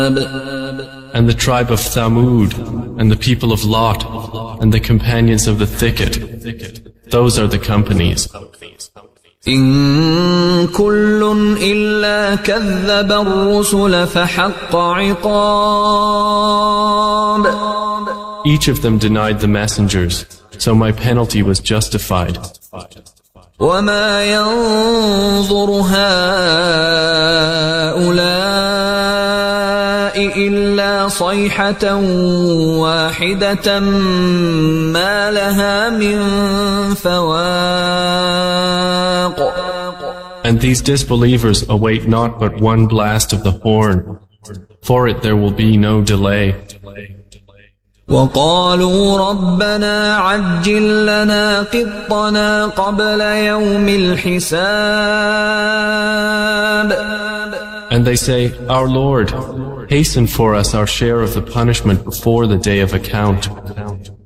and the tribe of Thamud, and the people of Lot, and the companions of the thicket. Those are the companies. إن كل إلا كذب الرسل فحق عقاب. Each of them denied the messengers, so my penalty was justified. وما ينظر هؤلاء إلا صيحة واحدة ما لها من فواق. And these disbelievers await not but one blast of the horn. For it there will be no delay. وقالوا ربنا عجل لنا قطنا قبل يوم الحساب. And they say, Our Lord, hasten for us our share of the punishment before the day of account.